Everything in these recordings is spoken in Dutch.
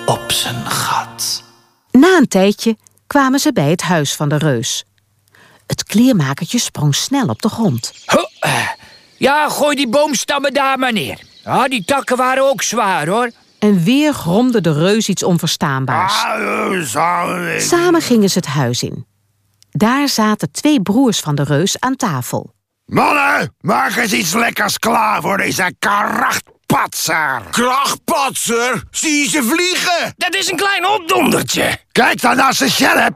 op zijn gat. Na een tijdje kwamen ze bij het huis van de reus. Het kleermakertje sprong snel op de grond. Ja, gooi die boomstammen daar maar neer. Ja, die takken waren ook zwaar, hoor. En weer gromde de reus iets onverstaanbaars. Samen gingen ze het huis in. Daar zaten 2 broers van de reus aan tafel. Mannen, maak eens iets lekkers klaar voor deze krachtpatser. Krachtpatser? Zie je ze vliegen? Dat is een klein opdondertje. Kijk dan naar zijn scherp.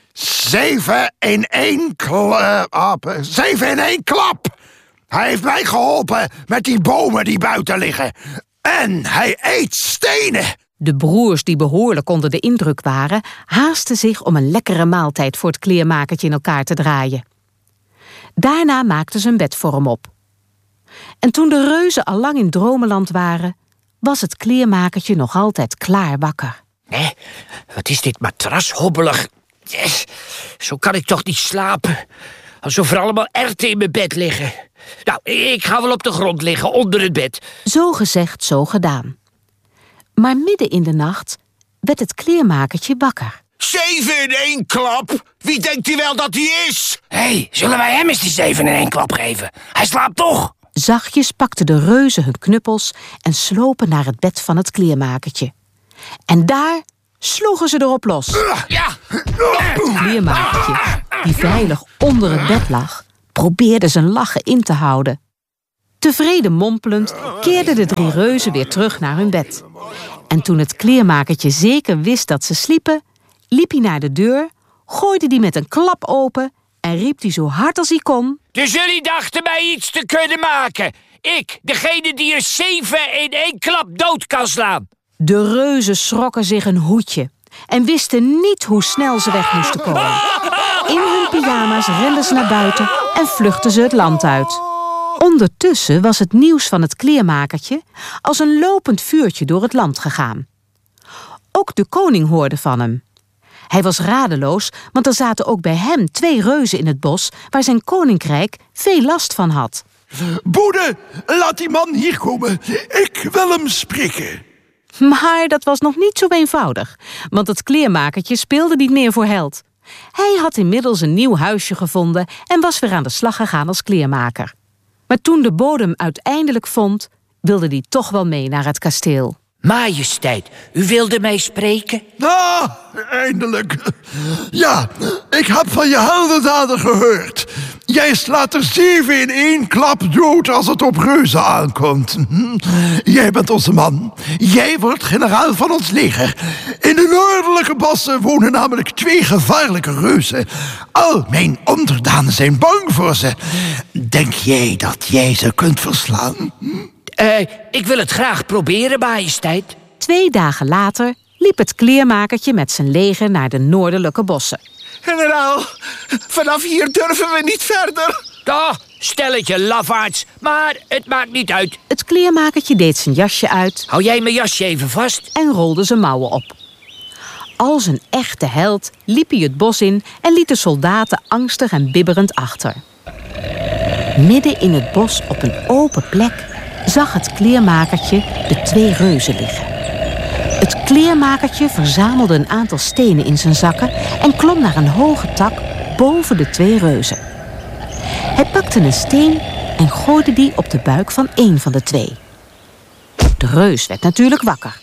7 in 1 klap. 7 in 1 klap. Hij heeft mij geholpen met die bomen die buiten liggen. En hij eet stenen. De broers, die behoorlijk onder de indruk waren, haasten zich om een lekkere maaltijd voor het kleermakertje in elkaar te draaien. Daarna maakten ze een bed voor hem op. En toen de reuzen al lang in dromenland waren, was het kleermakertje nog altijd klaar wakker. Wat is dit matras hobbelig. Zo kan ik toch niet slapen. Alsof er allemaal erwten in mijn bed liggen. Nou, ik ga wel op de grond liggen, onder het bed. Zo gezegd, zo gedaan. Maar midden in de nacht werd het kleermakertje wakker. 7 in 1 klap? Wie denkt hij wel dat hij is? Hé, zullen wij hem eens die 7 in 1 klap geven? Hij slaapt toch? Zachtjes pakten de reuzen hun knuppels en slopen naar het bed van het kleermakertje. En daar sloegen ze erop los. Ja. Het kleermakertje, die veilig onder het bed lag, probeerde zijn lachen in te houden. Tevreden mompelend keerden de 3 reuzen weer terug naar hun bed. En toen het kleermakertje zeker wist dat ze sliepen, liep hij naar de deur, gooide die met een klap open en riep die zo hard als hij kon. Dus jullie dachten mij iets te kunnen maken? Ik, degene die er 7 in 1 klap dood kan slaan. De reuzen schrokken zich een hoedje en wisten niet hoe snel ze weg moesten komen. In hun pyjama's renden ze naar buiten en vluchtten ze het land uit. Ondertussen was het nieuws van het kleermakertje als een lopend vuurtje door het land gegaan. Ook de koning hoorde van hem. Hij was radeloos, want er zaten ook bij hem 2 reuzen in het bos waar zijn koninkrijk veel last van had. Boede, laat die man hier komen. Ik wil hem spreken. Maar dat was nog niet zo eenvoudig, want het kleermakertje speelde niet meer voor held. Hij had inmiddels een nieuw huisje gevonden en was weer aan de slag gegaan als kleermaker. Maar toen de bode hem uiteindelijk vond, wilde hij toch wel mee naar het kasteel. Majesteit, u wilde mij spreken? Ah, eindelijk. Ja, ik heb van je heldendaden gehoord. Jij slaat er 7 in 1 klap dood als het op reuzen aankomt. Jij bent onze man. Jij wordt generaal van ons leger. In de noordelijke bossen wonen namelijk 2 gevaarlijke reuzen. Al mijn onderdanen zijn bang voor ze. Denk jij dat jij ze kunt verslaan? Ik wil het graag proberen, majesteit. 2 dagen later liep het kleermakertje met zijn leger naar de noordelijke bossen. Generaal, vanaf hier durven we niet verder. Stelletje lafaards, maar het maakt niet uit. Het kleermakertje deed zijn jasje uit. Hou jij mijn jasje even vast? En rolde zijn mouwen op. Als een echte held liep hij het bos in en liet de soldaten angstig en bibberend achter. Midden in het bos op een open plek zag het kleermakertje de 2 reuzen liggen. Het kleermakertje verzamelde een aantal stenen in zijn zakken en klom naar een hoge tak boven de 2 reuzen. Hij pakte een steen en gooide die op de buik van 1 van de 2. De reus werd natuurlijk wakker.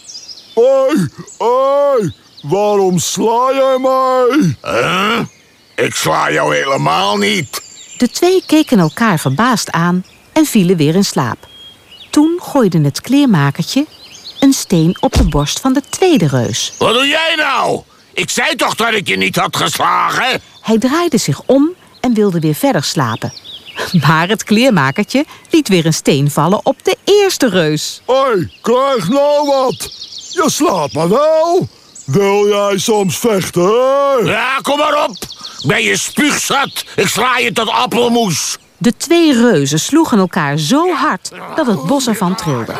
Hoi, waarom sla jij mij? Ik sla jou helemaal niet. De 2 keken elkaar verbaasd aan en vielen weer in slaap. Toen gooide het kleermakertje een steen op de borst van de 2e reus. Wat doe jij nou? Ik zei toch dat ik je niet had geslagen? Hij draaide zich om en wilde weer verder slapen. Maar het kleermakertje liet weer een steen vallen op de 1e reus. Krijg nou wat. Je slaat me wel. Wil jij soms vechten? Ja, kom maar op. Ben je spuugzat? Ik sla je tot appelmoes. De 2 reuzen sloegen elkaar zo hard dat het bos ervan trilde.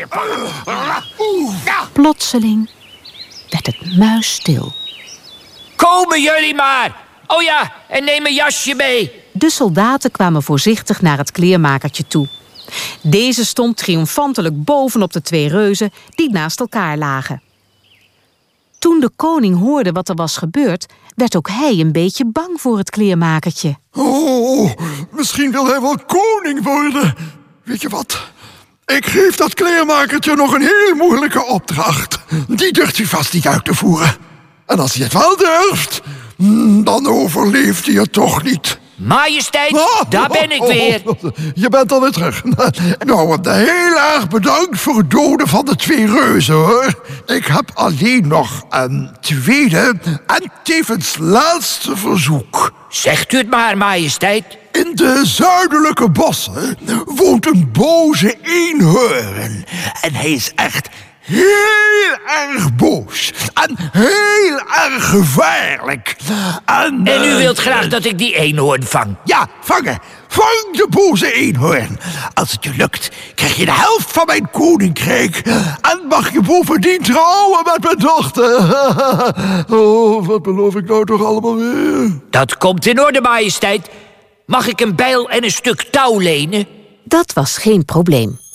Plotseling werd het muisstil. Komen jullie maar! Oh ja, en neem een jasje mee. De soldaten kwamen voorzichtig naar het kleermakertje toe. Deze stond triomfantelijk bovenop de 2 reuzen die naast elkaar lagen. Toen de koning hoorde wat er was gebeurd, werd ook hij een beetje bang voor het kleermakertje. Oh, misschien wil hij wel koning worden. Weet je wat? Ik geef dat kleermakertje nog een heel moeilijke opdracht. Die durft hij vast niet uit te voeren. En als hij het wel durft, dan overleeft hij het toch niet. Majesteit, daar ben ik weer. Je bent alweer terug. Nou, heel erg bedankt voor het doden van de 2 reuzen, hoor. Ik heb alleen nog een tweede en tevens laatste verzoek. Zegt u het maar, majesteit. In de zuidelijke bossen woont een boze eenhoorn. En hij is echt heel erg boos. En heel erg gevaarlijk. En u wilt graag dat ik die eenhoorn vang? Ja, vangen. Vang de boze eenhoorn. Als het je lukt, krijg je de helft van mijn koninkrijk. En mag je bovendien trouwen met mijn dochter. Oh, wat beloof ik nou toch allemaal weer? Dat komt in orde, majesteit. Mag ik een bijl en een stuk touw lenen? Dat was geen probleem.